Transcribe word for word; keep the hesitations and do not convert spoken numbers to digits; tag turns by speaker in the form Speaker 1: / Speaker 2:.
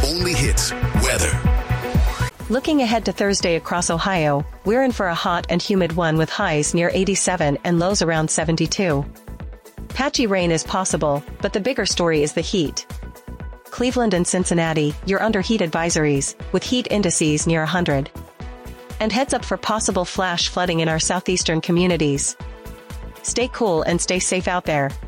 Speaker 1: only hits weather.
Speaker 2: Looking ahead to Thursday across Ohio, we're in for a hot and humid one with highs near eighty-seven and lows around seventy-two. Patchy rain is possible, but the bigger story is the heat. Cleveland and Cincinnati, you're under heat advisories, with heat indices near one hundred. And heads up for possible flash flooding in our southeastern communities. Stay cool and stay safe out there.